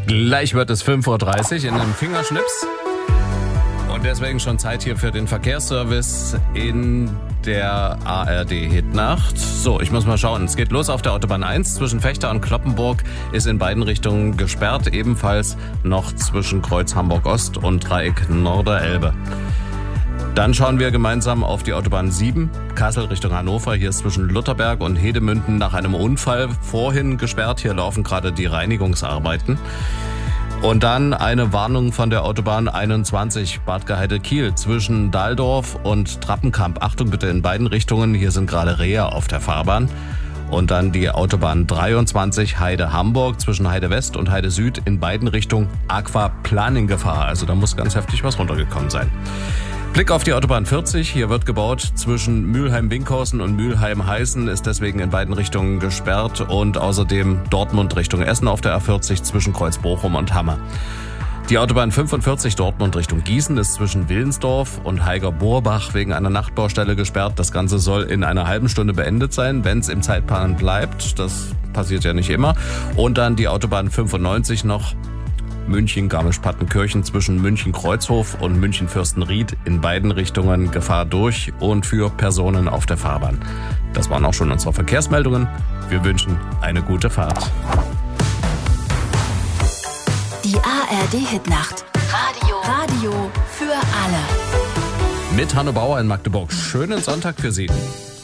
Gleich wird es 5:30 Uhr in einem Fingerschnips. Und deswegen schon Zeit hier für den Verkehrsservice in der ARD-Hitnacht. So, ich muss mal schauen. Es geht los auf der Autobahn 1 zwischen Vechta und Cloppenburg. Ist in beiden Richtungen gesperrt. Ebenfalls noch zwischen Kreuz Hamburg-Ost und Dreieck Norderelbe. Dann schauen wir gemeinsam auf die Autobahn 7, Kassel Richtung Hannover. Hier ist zwischen Lutherberg und Hedemünden nach einem Unfall vorhin gesperrt. Hier laufen gerade die Reinigungsarbeiten. Und dann eine Warnung von der Autobahn 21 Bad Gaheide-Kiel zwischen Dahldorf und Trappenkamp. Achtung bitte in beiden Richtungen, hier sind gerade Rehe auf der Fahrbahn. Und dann die Autobahn 23 Heide-Hamburg zwischen Heide West und Heide Süd in beiden Richtungen Aquaplaning-Gefahr. Also da muss ganz heftig was runtergekommen sein. Blick auf die Autobahn 40. Hier wird gebaut. Zwischen Mülheim-Winkhausen und Mülheim-Heißen ist deswegen in beiden Richtungen gesperrt. Und außerdem Dortmund Richtung Essen auf der A40 zwischen Kreuz Bochum und Hamme. Die Autobahn 45 Dortmund Richtung Gießen ist zwischen Willensdorf und Heiger-Borbach wegen einer Nachtbaustelle gesperrt. Das Ganze soll in einer halben Stunde beendet sein, wenn es im Zeitplan bleibt. Das passiert ja nicht immer. Und dann die Autobahn 95 noch. München-Garmisch-Partenkirchen zwischen München-Kreuzhof und München-Fürstenried in beiden Richtungen Gefahr durch und für Personen auf der Fahrbahn. Das waren auch schon unsere Verkehrsmeldungen. Wir wünschen eine gute Fahrt. Die ARD-Hitnacht. Radio für alle. Mit Hanno Bauer in Magdeburg. Schönen Sonntag für Sie.